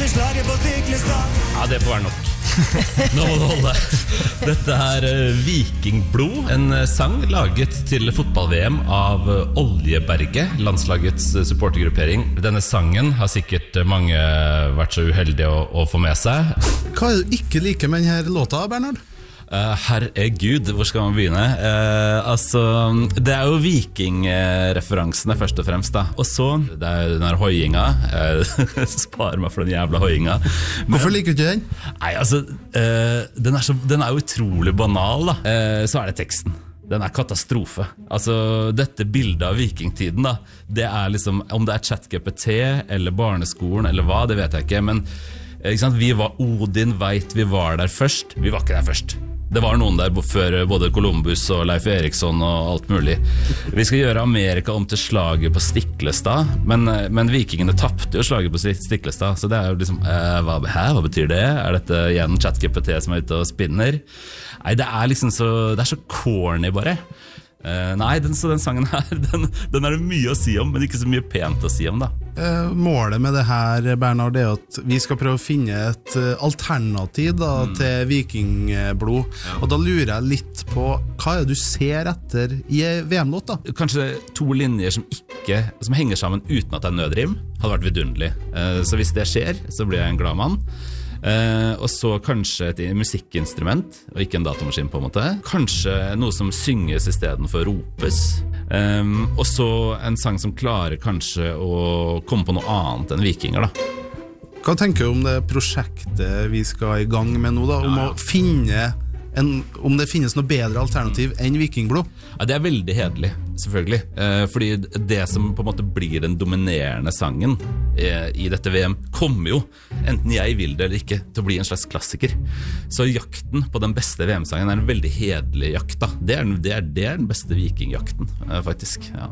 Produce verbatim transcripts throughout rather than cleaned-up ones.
til slaget på Stiklestad. Ja, det får være nok. Nå må du holde. Dette er Vikingblod, en sang laget til fotball-V M av Oljeberget, landslagets supportergruppering. Denne sangen har sikkert mange vært så uheldige å, å få med seg. Hva er det du ikke liker med denne låta, Bernhard? Uh, Herregud, hvor skal man begynne? Uh, altså, det er jo vikingreferensene først og fremst da. Og så, det er den her hoiinga. uh, Spar meg for den jævla hoiinga. Men, hvorfor liker du ikke den? Nei, altså, uh, den, er så, den er jo utrolig banal da. uh, Så er det teksten. Den er katastrofe. Altså, dette bildet av vikingtiden da, det er liksom, om det er ChatGPT eller barneskolen eller hva, det vet jeg ikke. Men ikke sant? Vi var, Odin vet vi var der først. Vi var ikke der først. Det var noen der før både Columbus og Leif Eriksson og alt mulig. Vi skal gjøre Amerika om til slaget på Stiklestad, men, men vikingene tappte jo slaget på Stiklestad, så det er jo liksom, eh, hva, hæ, hva betyr det? Er dette igjen ChatGPT som er ute og spinner? Nei, det er liksom så, det er så corny bare. Uh, nei, den, så den sangen her, den, den er det mye å si om, men ikke så mye pent å si om da. Uh, målet med det her, Bernhard, er at vi skal prøve å finne et uh, alternativ da, mm. til vikingblod, ja. Og da lurer jeg litt på, hva er det du ser etter i V M-låt da? Kanskje to linjer som ikke, som henger sammen uten at det er nødrim, hadde vært vidunderlig. Uh, så hvis det skjer, så blir jeg en glad mann. Uh, og så kanskje et musikkinstrument og ikke en datamaskin på en måte. Kanskje noe som synges i stedet for ropes. um, Og så en sang som klarer kanskje å komme på noe annet enn vikinger da. Hva tenker du om det prosjektet vi skal i gang med nå da? Om ja, ja. å finne en, om det finnes noe bedre alternativ enn vikingblod? Ja, det er veldig hedelig, selvfølgelig. eh, Fordi det som på en måte blir den dominerende sangen eh, i dette V M kommer jo, enten jeg vil det eller ikke, til å bli en slags klassiker. Så jakten på den beste V M-sangen er en veldig hedelig jakt da. Det er, det er, det er den beste vikingjakten, eh, faktisk, ja.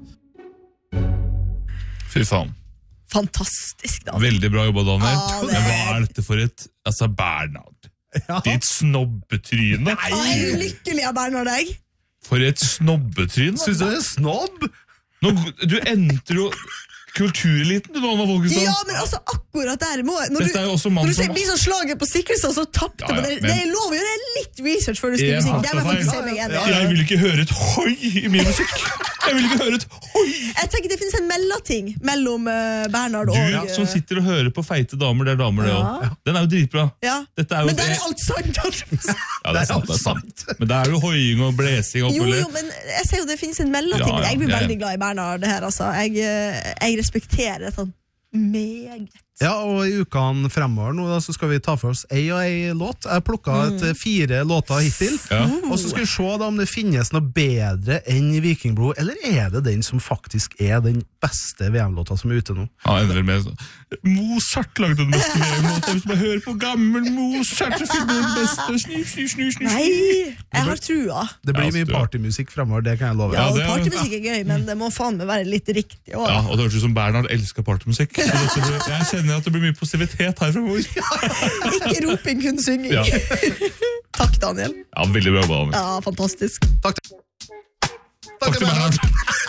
Fy faen. Fantastisk da. Veldig bra jobba, Daniel. Ah, det... Men hva er dette for et, altså Bernhard, ja. Ditt snobbetryne. Nei, jeg er lykkelig av Bernhard, jeg. For et snobbetryne. Synes du det er snobb? Nå, du endte jo kultureliten du, Anna Folkestad. Ja, men altså akkurat der må, når Dette er jo også du, mann når du som... ser blir så slaget på Stiklestad, så tappte Ja, ja, det, men- det er lov å gjøre litt research før du skriver En musikk. Det må jeg faktisk se faktafeil. meg enig i. Jeg vil ikke høre et hoi i min musikk. Jeg vil ikke høre et hoi. Jeg tenker det finnes en mellomting mellom uh, Bernhard og... Du som sitter og hører på feite damer, det er damer det Ja. også. Den er jo dritbra. Ja. Dette er jo Men der er alt sant. altså. Ja, det er sant, det er sant. Men det er jo hoiing og blesing og alt Jo, mulig. jo, men jeg ser jo det finnes en mellomting. Ja, ja, Jeg blir ja, ja. veldig glad i Bernhard her, altså. Jeg, uh, jeg respekterer det sånn meget. Ja, og i ukene fremover nå da, så skal vi ta for oss ei og ei låt. Jeg plukket et fire låter hittil, Ja. og så skal vi se da om det finnes noe bedre enn Vikingblod, eller er det den som faktisk er den beste V M-låta som er ute nå? Ja, ender vel med så. Mozart lagde den beste V M-låta. Hvis man hører på gammel Mozart, så finner den beste. Snu, snu, snu, snu. Nei, jeg har trua. Det blir Ja, mye så- partymusikk fremover, det kan jeg love. Ja, Ja, og det er- partymusikk er gøy, men det må faen meg være litt riktig også. Ja, og det høres ut som Bernhard elsker partymusikk. Så dette blir, jeg kjenner at det blir mye positivitet her fremover. Ikke roping, kun synging. Ja. Takk, Daniel. Ja, veldig bra, Daniel. Ja, fantastisk. Takk til, Takk til Bernhard.